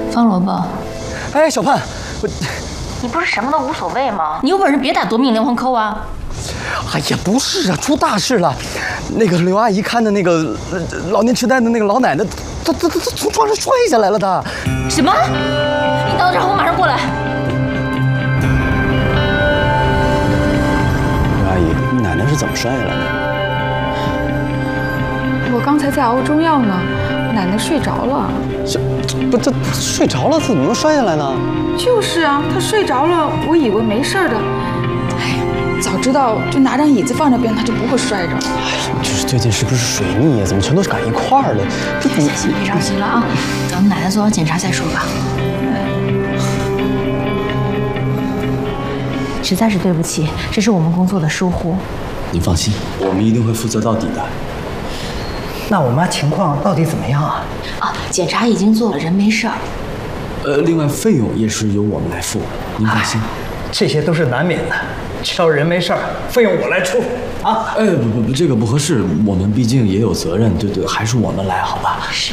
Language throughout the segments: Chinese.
方萝卜。 哎，小盼， 你不是什么都无所谓吗？你有本事别打夺命连环扣啊！ 哎呀，不是啊，出大事了！那个刘阿姨看的那个老年痴呆的那个老奶奶，她从床上摔下来了，她。 什么？你等着，我马上过来。 刘阿姨，你奶奶是怎么摔下来的？ 我刚才在熬中药呢，奶奶睡着了。 这睡着了，怎么能摔下来呢？ 就是啊，她睡着了，我以为没事的。哎，早知道就拿张椅子放那边，她就不会摔着。 哎呀，就是最近是不是水逆呀？怎么全都赶一块儿了？ 行，别着急了啊，等奶奶做完检查再说吧。实在是对不起，这是我们工作的疏忽。 您放心，我们一定会负责到底的。 那我妈情况到底怎么样啊？ 啊，检查已经做了，人没事儿。 另外费用也是由我们来付，您放心。 这些都是难免的，只要人没事儿，费用我来出啊。 不，这个不合适，我们毕竟也有责任，对，还是我们来好吧？ 是。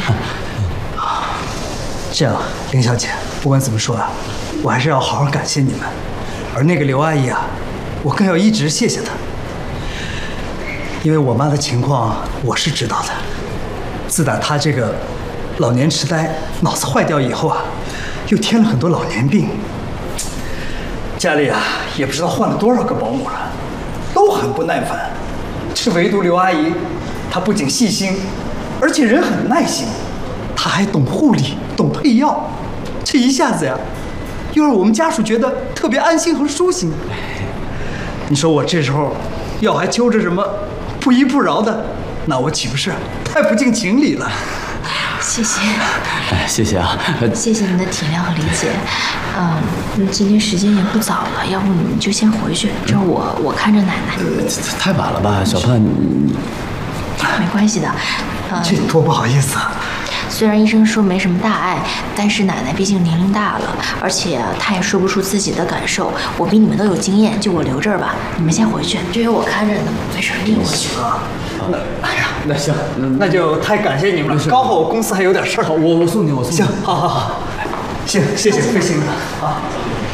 这样，林小姐，不管怎么说啊，我还是要好好感谢你们。而那个刘阿姨啊，我更要一直谢谢她，因为我妈的情况我是知道的。自打她这个老年痴呆、脑子坏掉以后啊，又添了很多老年病，家里啊也不知道换了多少个保姆了，都很不耐烦。这唯独刘阿姨，她不仅细心，而且人很耐心，她还懂护理、懂配药，这一下子呀，又让我们家属觉得特别安心和舒心。你说我这时候要还揪着什么不依不饶的，那我岂不是太不近情理了？ 谢谢， 谢谢啊， 谢谢您的体谅和理解。今天时间也不早了，要不你们就先回去，这我看着奶奶。 太晚了吧，小盼。 没关系的， 这多不好意思啊！ 虽然医生说没什么大碍，但是奶奶毕竟年龄大了，而且她也说不出自己的感受。我比你们都有经验，就我留这儿吧。你们先回去，这有我看着呢，没事，一定回去。 那行， 那就太感谢你们了。刚好我公司还有点事儿。 好，我送你， 行，好，行，谢谢，费心了啊。